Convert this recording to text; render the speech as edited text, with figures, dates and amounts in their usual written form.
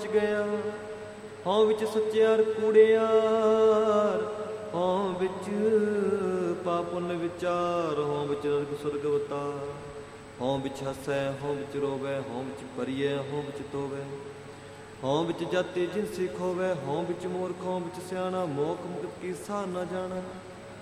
ਵਿੱਚ ਗਿਆ, ਹਉ ਵਿੱਚ ਸੱਚਿਆਰ ਕੂੜਿਆਰ, ਹਉ ਵਿੱਚ ਪਾਪ ਪੁੰਨ ਵਿਚਾਰ, ਹਉ ਵਿੱਚ ਨਰਕ ਸੁਰਗ ਅਵਤਾਰ, ਹਉ ਵਿੱਚ ਹੱਸੈ, ਹਉ ਵਿੱਚ ਰੋਵੈ, ਹਉ ਵਿੱਚ ਪਰੀਐ, ਹਉ ਵਿੱਚ ਤੋਵੈ, ਹਉ ਵਿੱਚ ਜਾਤੀ ਜਿਨਸੀ ਖੋਵੈ, ਹਉ ਵਿੱਚ ਮੂਰਖ, ਹਉ ਵਿੱਚ ਸਿਆਣਾ, ਮੋਖ ਮੁਕਤ ਕੀ ਸਾਰ ਨਾ ਜਾਣਾ।